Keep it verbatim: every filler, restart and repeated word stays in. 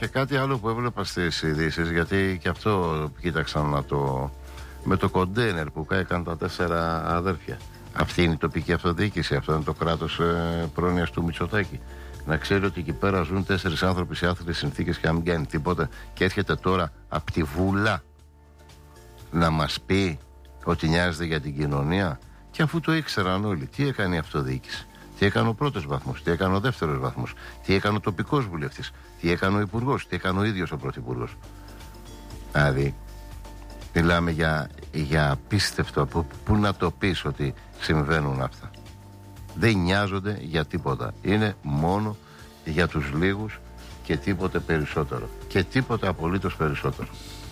Και κάτι άλλο που έβλεπα στις ειδήσεις, γιατί και αυτό κοίταξαν να το. Με το κοντέινερ που έκαναν τα τέσσερα αδέρφια. Αυτή είναι η τοπική αυτοδιοίκηση, αυτό είναι το κράτος ε, πρόνοιας του Μητσοτάκη. Να ξέρει ότι εκεί πέρα ζουν τέσσερις άνθρωποι σε άθλιες συνθήκες και να μην κάνει τίποτα. Και έρχεται τώρα από τη Βούλα να μας πει ότι νοιάζεται για την κοινωνία. Και αφού το ήξεραν όλοι, τι έκανε η αυτοδιοίκηση, τι έκανε ο πρώτος βαθμός, τι έκανε ο δεύτερος βαθμός, τι έκανε ο τοπικός βουλευτής, τι έκανε ο υπουργός, τι έκανε ο ίδιος ο πρωθυπουργός. Δηλαδή, μιλάμε για, για απίστευτο. Που, που να το πεις ότι συμβαίνουν αυτά. Δεν νοιάζονται για τίποτα. Είναι μόνο για τους λίγους και τίποτε περισσότερο. Και τίποτε απολύτως περισσότερο.